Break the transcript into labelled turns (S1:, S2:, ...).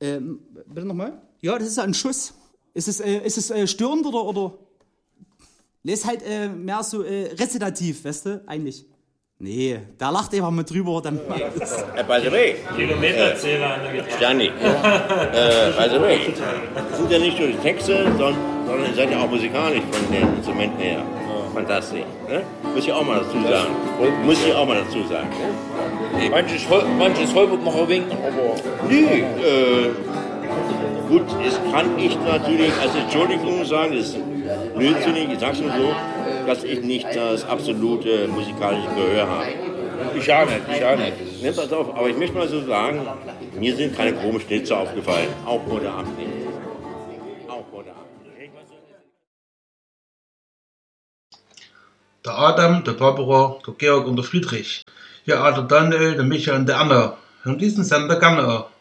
S1: Bitte nochmal? Ja, das ist ein Schuss. Ist es störend oder? Nee, ist halt mehr so rezitativ, weißt du, eigentlich. Nee, da lacht einfach mit drüber. Dann
S2: By the way,
S3: Kilometerzähler an der Gitarre.
S2: Gianni, by the way, das sind ja nicht nur die Texte, sondern ihr seid ja auch musikalisch von den Instrumenten her. Fantastisch. Ne? Muss ich auch mal dazu sagen. Ne?
S3: Manches Holbert noch erwähnen, aber...
S2: Nee, gut, es kann ich natürlich als Entschuldigung sagen, das ist blödsinnig, ich sag's nur so, dass ich nicht das absolute musikalische Gehör habe.
S3: Ich auch nicht.
S2: Nimm das auf, aber ich möchte mal so sagen, mir sind keine komischen Schnitze aufgefallen, auch heute Abend nicht.
S4: Der Adam, der Barbara, der Georg und der Friedrich. Ja, der Daniel, der Michael und der Anna. Hören diesen Sender gerne.